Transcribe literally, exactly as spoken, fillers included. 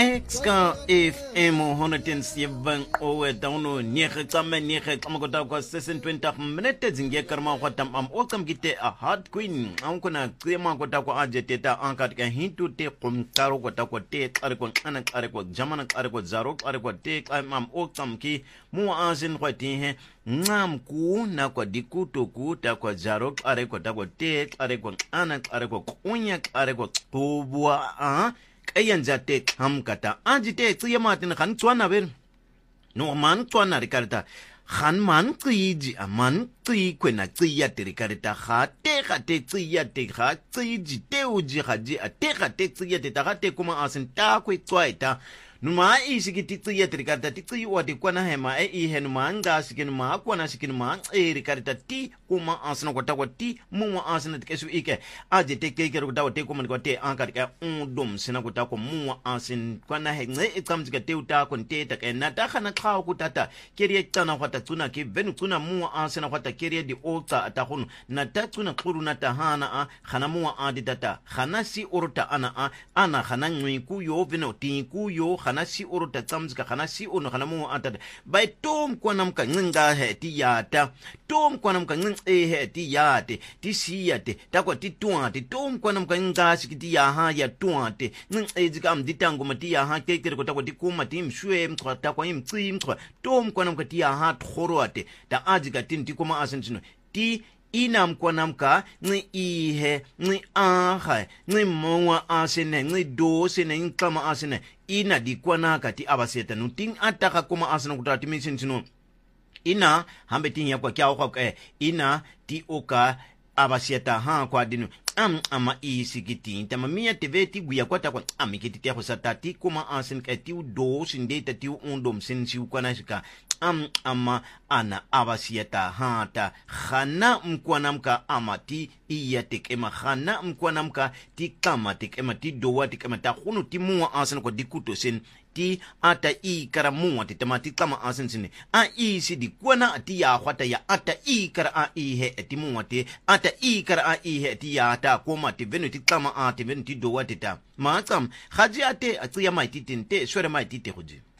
Exka F M one oh seven owe dawno nege tsame nege tsama kota kwa sesen twenty minutes zinge karma kwa tam am okam kite a hard queen an kuna tsema kota kwa ajete ta ankat ka hintu te kumkaro kota kwa te kare kwa ana kare kwa jamana kare kwa zaro kare kwa te am okam ki mu azin kwa tihe ngam ku na kwa dikuto ku ta kwa zaro kare kwa ta kwa te kare kwa ana kare kwa kunya kare kwa kubwa a kayan jate ham kata ajite tsiya matin khan chwana ber no man chwana rikarta khan man tsiji aman tsi kwena tsiya rikarta kha te kha te tsiya te kha tsiji te uji khaji ate kha te tsiya te ta te kuma asin ta kwe twaita numa isiki tsiya rikarta tsi wati kwana hema e i hen manga sikin ma kwana sikin ma e rikarta ti kuma asna kota kwati muwa asna tikesu ike aje te ke kero kota te kuma kwate anka ka undum sina kota ko muwa asin kwana he nge ikamzika te uta konte ta ke na ta khana kha ku tata keriye tsana kwata tsuna ke venu tsuna muwa asna kwata keriye di ota atahunu na ta tsuna khuru na ta hana a khana muwa adi tata khana si urta ana a ana khana ngwi ku yo veno ti ku yo khana si urta tsamzika khana si ono khana muwa atata bai tom kwanam ka nginga he ti yata tom kwanam ka ngin e he ti yate ti siyate takwa ti tuante tom kwanam ka ngasi ti ya ha ya tuante ngin e zikam ditango mati ya ha kekere ko takwa ti kuma ti mshwe mtwa takwa imtsi mtwa tom kwanam ka ti ya ha thoroate ta ajika tin ti kuma asentino ti inam kwanam ka ngi ihe ngi aha ngi mowa asene ngi do sene ngi kama asene ina di kwanaka ti abaseta nuting ataka kuma asena kutati misintino ina hambe tinya kwa kia kwa eh ina ti oka abasieta ha kwa dinu am ama isikiti tama mia tv ti guya kwa ta kwa amikiti ti ko satati kuma asin ka ti do sinde ta ti undom sin si kwa na shika am ama ana abasieta ha ta khana mkwanamka amati iyatik ema khana mkwanamka ti kamatik ema ti dowatik ema ta khunu ti muwa asin ko dikuto sin ti ata i kara muwa ti tamati kama asin sin a i si di kwana ti ya khwata ya ata i kara a i he ti muwa ti ata i kara a i he ti ya ta koma ti venu ti kama a ti venu ti dowati ta ma kam khaji ate atsiya mai ti tinte shwere mai ti te khuji